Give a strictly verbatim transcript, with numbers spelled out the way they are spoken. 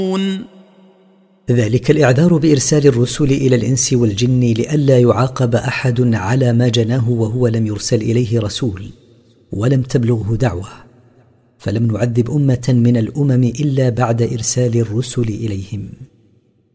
ذلك الإعذار بإرسال الرسل إلى الإنس والجن لئلا يعاقب أحد على ما جناه وهو لم يرسل إليه رسول ولم تبلغه دعوة، فلم نعذب أمة من الأمم إلا بعد إرسال الرسل إليهم.